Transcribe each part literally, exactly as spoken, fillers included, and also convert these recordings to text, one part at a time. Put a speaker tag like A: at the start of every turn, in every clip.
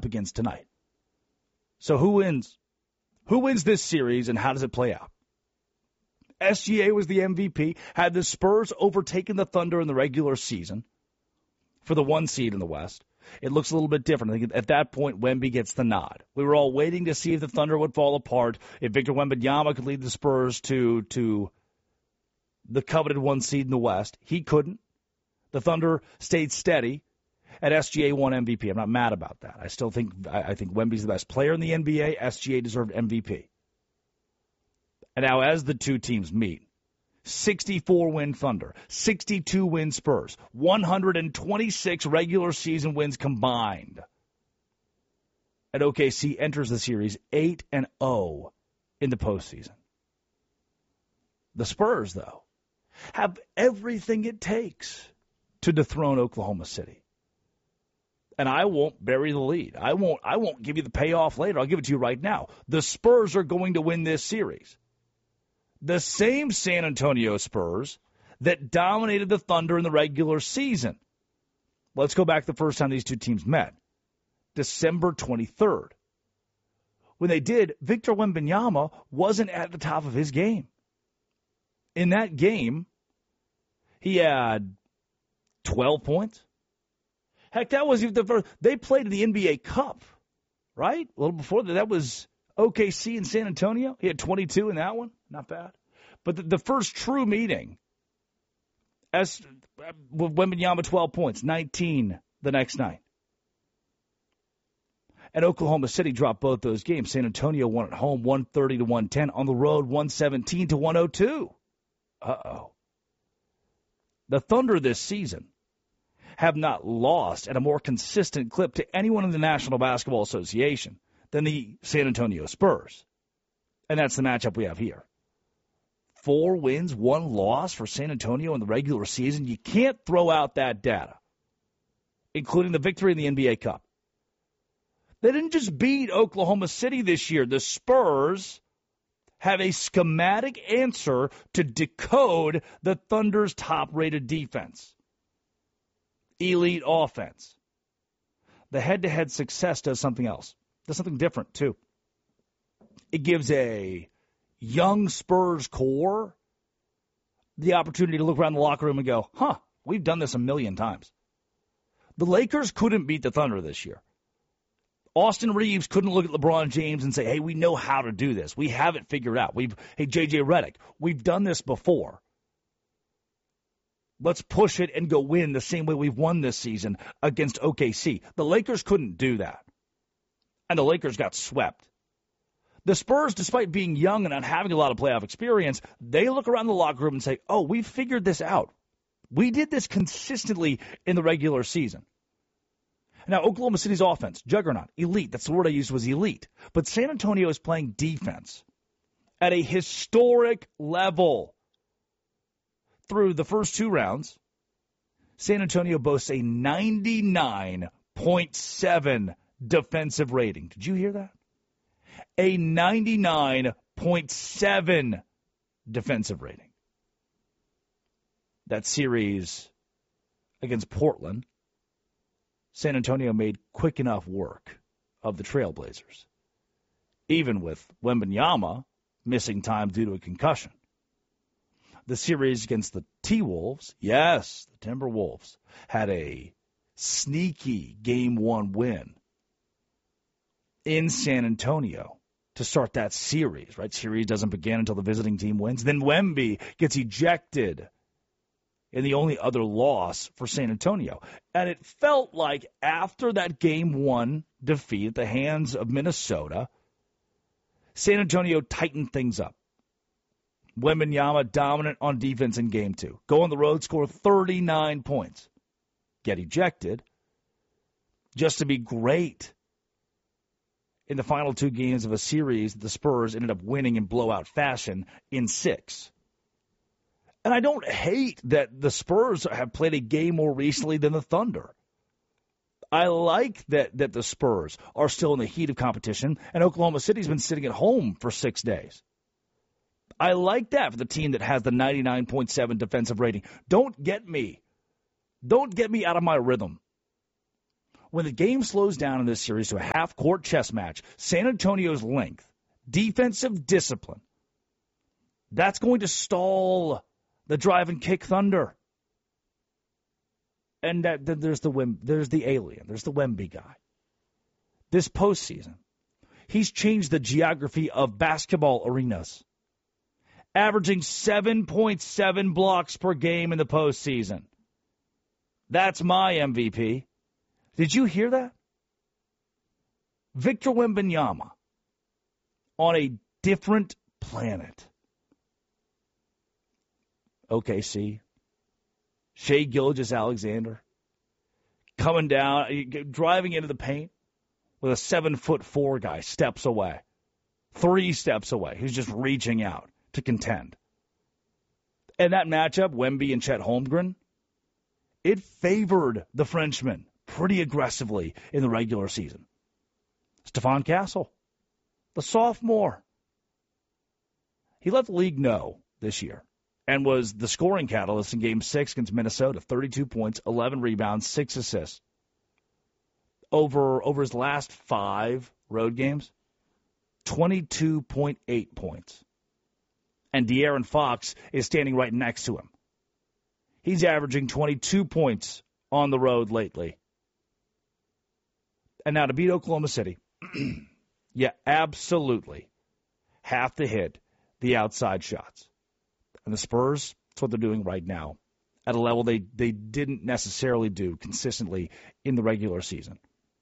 A: up against tonight. So who wins? Who wins this series, and how does it play out? S G A was the M V P. Had the Spurs overtaken the Thunder in the regular season for the one seed in the West, it looks a little bit different. I think at that point, Wemby gets the nod. We were all waiting to see if the Thunder would fall apart, if Victor Wembanyama could lead the Spurs to to the coveted one seed in the West. He couldn't. The Thunder stayed steady, and S G A won M V P. I'm not mad about that. I still think I, I think Wemby's the best player in the N B A. S G A deserved M V P. And now as the two teams meet, sixty-four win Thunder, sixty-two win Spurs, one hundred twenty-six regular season wins combined. And O K C enters the series eight and oh in the postseason. The Spurs, though, have everything it takes to dethrone Oklahoma City. And I won't bury the lead. I won't I won't give you the payoff later. I'll give it to you right now. The Spurs are going to win this series. The same San Antonio Spurs that dominated the Thunder in the regular season. Let's go back to the first time these two teams met. December twenty-third. When they did, Victor Wembanyama wasn't at the top of his game. In that game, he had twelve points. Heck, that was even the first. They played in the N B A Cup, right? A little before that. That was O K C in San Antonio. He had twenty-two in that one. Not bad. But the, the first true meeting, as Wembanyama twelve points, nineteen the next night. And Oklahoma City dropped both those games. San Antonio won at home one thirty to one ten. On the road, one seventeen to one oh two. Uh-oh. The Thunder this season have not lost at a more consistent clip to anyone in the National Basketball Association than the San Antonio Spurs. And that's the matchup we have here. Four wins, one loss for San Antonio in the regular season. You can't throw out that data, including the victory in the N B A Cup. They didn't just beat Oklahoma City this year. The Spurs have a schematic answer to decode the Thunder's top-rated defense. Elite offense. The head-to-head success does something else. Does something different, too. It gives a young Spurs core the opportunity to look around the locker room and go, huh, we've done this a million times. The Lakers couldn't beat the Thunder this year. Austin Reeves couldn't look at LeBron James and say, hey, we know how to do this. We have it figured out. We've, hey, J J Redick, we've done this before. Let's push it and go win the same way we've won this season against O K C. The Lakers couldn't do that. And the Lakers got swept. The Spurs, despite being young and not having a lot of playoff experience, they look around the locker room and say, oh, we figured this out. We did this consistently in the regular season. Now, Oklahoma City's offense, juggernaut, elite. That's the word I used, was elite. But San Antonio is playing defense at a historic level. Through the first two rounds, San Antonio boasts a ninety-nine point seven defensive rating. Did you hear that? A ninety-nine point seven defensive rating. That series against Portland, San Antonio made quick enough work of the Trailblazers, even with Wembanyama missing time due to a concussion. The series against the T-Wolves, yes, the Timberwolves, had a sneaky game one win in San Antonio to start that series, right? Series doesn't begin until the visiting team wins. Then Wemby gets ejected in the only other loss for San Antonio. And it felt like after that game one defeat at the hands of Minnesota, San Antonio tightened things up. Wembanyama dominant on defense in game two. Go on the road, score thirty-nine points. Get ejected just to be great in the final two games of a series that the Spurs ended up winning in blowout fashion in six. And I don't hate that the Spurs have played a game more recently than the Thunder. I like that, that the Spurs are still in the heat of competition, and Oklahoma City's been sitting at home for six days. I like that for the team that has the ninety-nine point seven defensive rating. Don't get me. Don't get me out of my rhythm when the game slows down in this series to a half-court chess match, San Antonio's length, defensive discipline, that's going to stall the drive and kick Thunder. And that, that there's the Wim, there's the alien, there's the Wemby guy. This postseason, he's changed the geography of basketball arenas, averaging seven point seven blocks per game in the postseason. That's my M V P. Did you hear that? Victor Wembanyama on a different planet. O K C, Shai Gilgeous-Alexander, coming down, driving into the paint with a seven-foot-four guy steps away, three steps away, who's just reaching out to contend. And that matchup, Wemby and Chet Holmgren, it favored the Frenchman pretty aggressively in the regular season. Stephon Castle, the sophomore, he let the league know this year and was the scoring catalyst in Game six against Minnesota. thirty-two points, eleven rebounds, six assists. Over, over his last five road games, twenty-two point eight points. And De'Aaron Fox is standing right next to him. He's averaging twenty-two points on the road lately. And now to beat Oklahoma City, yeah, absolutely have to hit the outside shots. And the Spurs, that's what they're doing right now at a level they, they didn't necessarily do consistently in the regular season.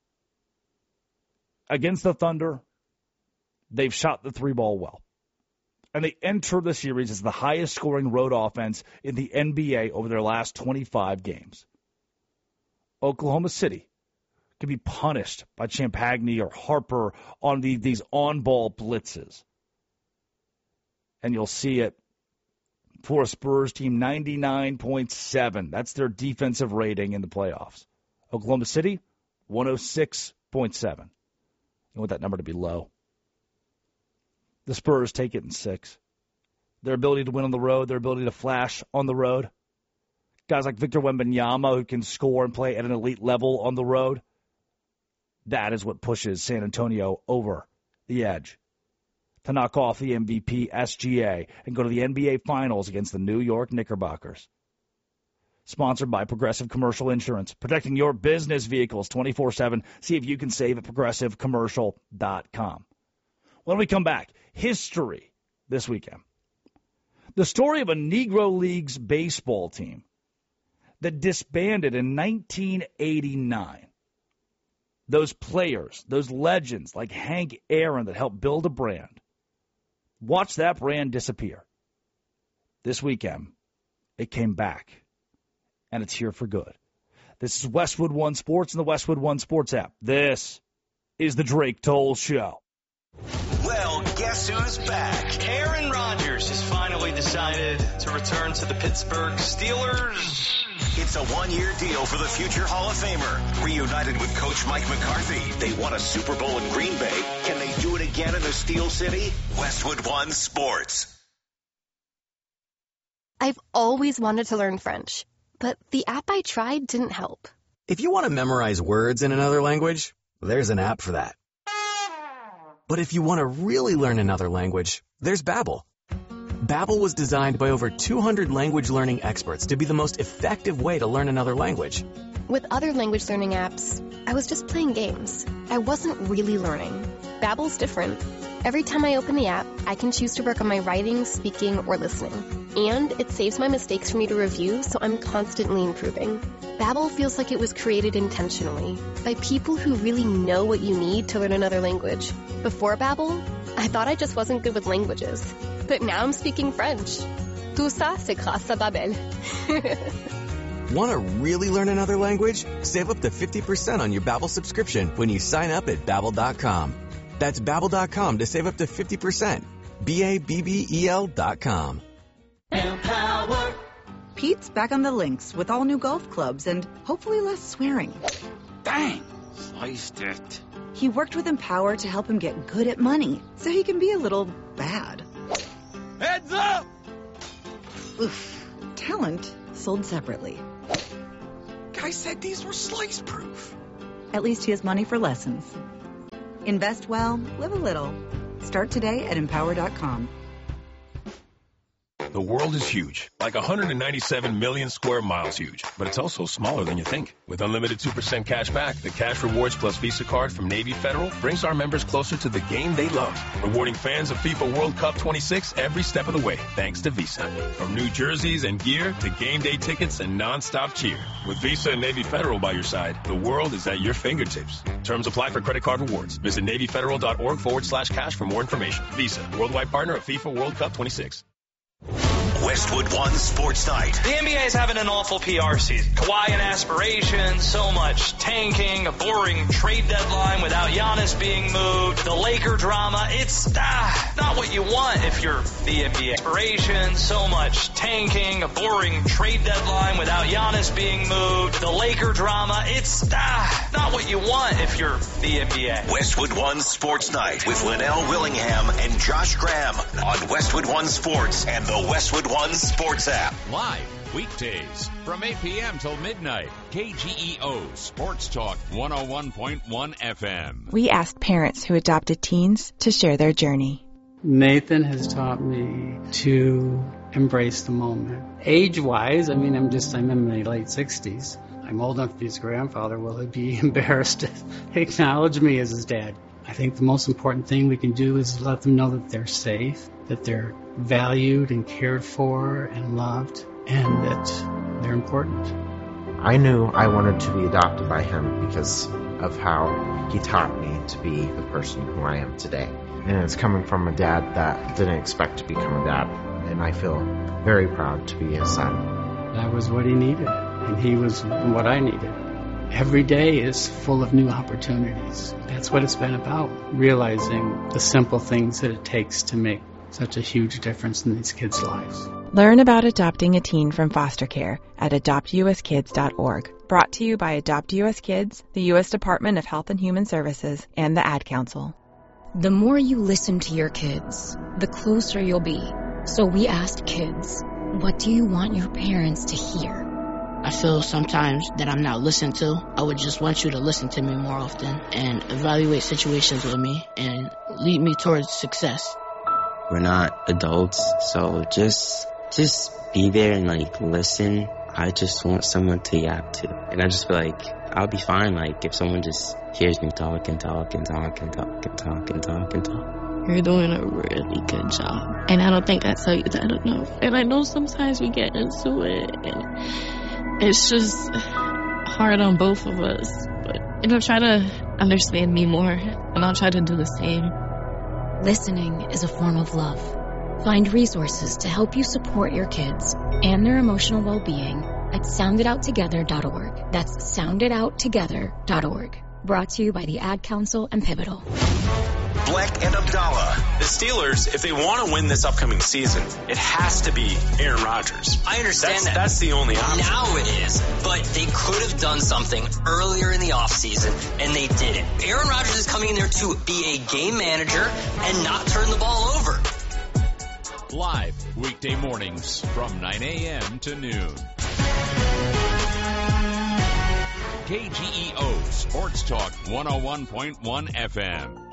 A: Against the Thunder, they've shot the three ball well. And they enter the series as the highest scoring road offense in the N B A over their last twenty-five games. Oklahoma City can be punished by Champagny or Harper on the, these on-ball blitzes. And you'll see it for a Spurs team, ninety-nine point seven. That's their defensive rating in the playoffs. Oklahoma City, one oh six point seven. You want that number to be low. The Spurs take it in six. Their ability to win on the road, their ability to flash on the road. Guys like Victor Wembanyama who can score and play at an elite level on the road. That is what pushes San Antonio over the edge to knock off the M V P S G A and go to the N B A Finals against the New York Knickerbockers. Sponsored by Progressive Commercial Insurance, protecting your business vehicles twenty-four seven. See if you can save at progressive commercial dot com. When we come back, history this weekend. The story of a Negro Leagues baseball team that disbanded in nineteen eighty-nine. Those players, those legends like Hank Aaron that helped build a brand. Watch that brand disappear. This weekend, it came back, and it's here for good. This is Westwood One Sports and the Westwood One Sports app. This is the Drake Toll Show.
B: Well, guess who's back? Aaron Rodgers has finally decided to return to the Pittsburgh Steelers.
C: It's a one-year deal for the future Hall of Famer. Reunited with Coach Mike McCarthy, they won a Super Bowl in Green Bay. Can they do it again in the Steel City? Westwood One Sports.
D: I've always wanted to learn French, but the app I tried didn't help.
E: If you want to memorize words in another language, there's an app for that. But if you want to really learn another language, there's Babbel. Babbel was designed by over two hundred language learning experts to be the most effective way to learn another language.
D: With other language learning apps, I was just playing games. I wasn't really learning. Babbel's different. Every time I open the app, I can choose to work on my writing, speaking, or listening. And it saves my mistakes for me to review, so I'm constantly improving. Babbel feels like it was created intentionally by people who really know what you need to learn another language. Before Babbel, I thought I just wasn't good with languages. But now I'm speaking French. Tout ça, c'est grâce à Babbel.
E: Want to really learn another language? Save up to fifty percent on your Babbel subscription when you sign up at Babbel dot com. That's Babbel dot com to save up to fifty percent. B A B B E L dot com.
F: Empower. Pete's back on the links with all new golf clubs and hopefully less swearing.
G: Dang, sliced it.
F: He worked with Empower to help him get good at money so he can be a little bad.
G: Heads up!
F: Oof. Talent sold separately.
G: Guy said these were slice proof.
F: At least he has money for lessons. Invest well, live a little. Start today at empower dot com.
H: The world is huge, like one hundred ninety-seven million square miles huge, but it's also smaller than you think. With unlimited two percent cash back, the Cash Rewards Plus Visa card from Navy Federal brings our members closer to the game they love, rewarding fans of FIFA World Cup twenty-six every step of the way, thanks to Visa. From new jerseys and gear to game day tickets and non-stop cheer. With Visa and Navy Federal by your side, the world is at your fingertips. Terms apply for credit card rewards. Visit NavyFederal.org forward slash cash for more information. Visa, worldwide partner of FIFA World Cup twenty-six.
C: Westwood One Sports Night.
B: The N B A is having an awful P R season. Kawhi and aspirations, so much tanking, a boring trade deadline without Giannis being moved, the Laker drama. It's ah, not what you want if you're the N B A. Aspirations, so much tanking, a boring trade deadline without Giannis being moved, the Laker drama. It's ah, not what you want if you're the N B A.
C: Westwood One Sports Night with Linnell Willingham and Josh Graham on Westwood One Sports and the Westwood One Sports app.
I: Live weekdays from eight p.m. till midnight. K G E O Sports Talk one oh one point one F M.
J: We asked parents who adopted teens to share their journey.
K: Nathan has taught me to embrace the moment. Age-wise, I mean, I'm just, I'm in my late sixties. I'm old enough to be his grandfather. Will he be embarrassed to acknowledge me as his dad? I think the most important thing we can do is let them know that they're safe, that they're valued and cared for and loved, and that they're important.
L: I knew I wanted to be adopted by him because of how he taught me to be the person who I am today. And it's coming from a dad that didn't expect to become a dad, and I feel very proud to be his son.
K: That was what he needed, and he was what I needed. Every day is full of new opportunities. That's what it's been about, realizing the simple things that it takes to make such a huge difference in these kids' lives.
J: Learn about adopting a teen from foster care at adopt u s kids dot org. Brought to you by Adopt U S Kids, the U S Department of Health and Human Services, and the Ad Council.
M: The more you listen to your kids, the closer you'll be. So we asked kids, what do you want your parents to hear?
N: I feel sometimes that I'm not listened to. I would just want you to listen to me more often and evaluate situations with me and lead me towards success.
O: We're not adults, so just just be there and like listen. I just want someone to yap to. And I just feel like I'll be fine like if someone just hears me talk and talk and talk and talk and talk and talk and talk.
P: You're doing a really good job. And I don't think I tell you that enough. And I know sometimes we get into it and it's just hard on both of us. But you know, try to understand me more and I'll try to do the same.
M: Listening is a form of love. Find resources to help you support your kids and their emotional well-being at sound it out together dot org. That's sound it out together dot org. Brought to you by the Ad Council and Pivotal.
C: Bleck and Abdallah.
Q: The Steelers, if they want to win this upcoming season, it has to be Aaron Rodgers.
B: I understand
Q: that's,
B: that.
Q: That's the only option.
B: Now it is, but they could have done something earlier in the offseason, and they didn't. Aaron Rodgers is coming in there to be a game manager and not turn the ball over.
I: Live weekday mornings from nine a.m. to noon. K G E O Sports Talk one oh one point one F M.